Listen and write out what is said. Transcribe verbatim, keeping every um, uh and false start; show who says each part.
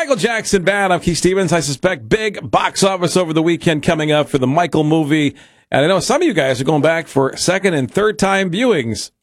Speaker 1: Michael Jackson Band. I'm Keith Stevens. I suspect big box office over the weekend coming up for the Michael movie. And I know some of you guys are going back for second and third time viewings.